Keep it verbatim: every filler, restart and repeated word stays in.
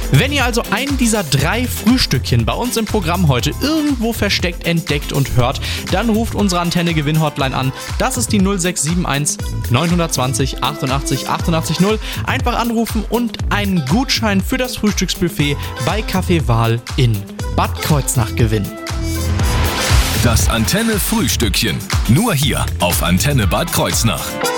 Wenn ihr also einen dieser drei Frühstückchen bei uns im Programm heute irgendwo versteckt entdeckt und hört, dann ruft unsere Antenne-Gewinn-Hotline an. Das ist die null sechs sieben eins neun zwei null achtundachtzig achtundachtzig null. Einfach anrufen und einen Gutschein für das Frühstücksbuffet bei Café Wahl in Bad Kreuznach gewinnen. Das Antenne-Frühstückchen. Nur hier auf Antenne Bad Kreuznach.